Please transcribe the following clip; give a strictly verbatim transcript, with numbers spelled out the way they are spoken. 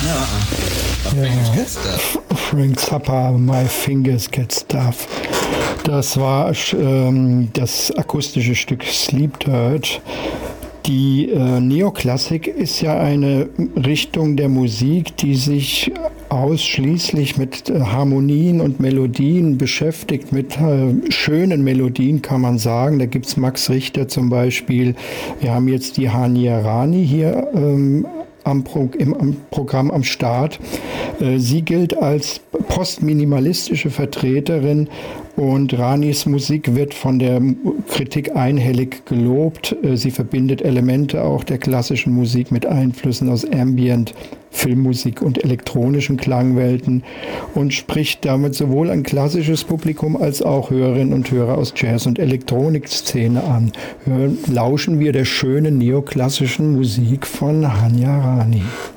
Ja, My Fingers Get Stuff. Frank Zappa, My Fingers Get Stuff. Das war ähm, das akustische Stück Sleep Dirt. Die äh, Neoklassik ist ja eine Richtung der Musik, die sich ausschließlich mit äh, Harmonien und Melodien beschäftigt, mit äh, schönen Melodien kann man sagen. Da gibt es Max Richter zum Beispiel. Wir haben jetzt die Hania Rani hier ähm, am, Pro- im, am Programm am Start. Äh, sie gilt als postminimalistische Vertreterin und Ranis Musik wird von der Kritik einhellig gelobt. Sie verbindet Elemente auch der klassischen Musik mit Einflüssen aus Ambient, Filmmusik und elektronischen Klangwelten und spricht damit sowohl ein klassisches Publikum als auch Hörerinnen und Hörer aus Jazz- und Elektronikszene an. Hören, lauschen wir der schönen neoklassischen Musik von Hania Rani.